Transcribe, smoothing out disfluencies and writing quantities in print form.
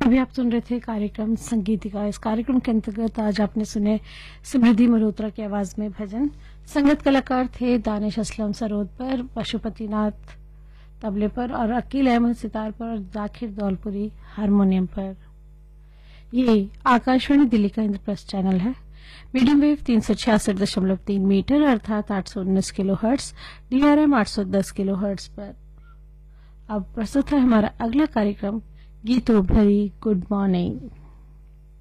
अभी आप सुन रहे थे कार्यक्रम संगीतिका। इस कार्यक्रम के अंतर्गत आज आपने सुने समृद्धि मल्होत्रा की आवाज में भजन। संगीत कलाकार थे दानिश असलम सरोद पर, पशुपतिनाथ तबले पर और अकील अहमद सितार पर और जाकिर दौलपुरी हारमोनियम पर। ये आकाशवाणी दिल्ली का इंद्रप्रस्थ चैनल है। मीडियम वेव 366.3 मीटर अर्थात 819 kilo hertz, DRM 810 kilo hertz पर। अब प्रस्तुत है हमारा अगला कार्यक्रम गीतों भरी गुड मॉर्निंग।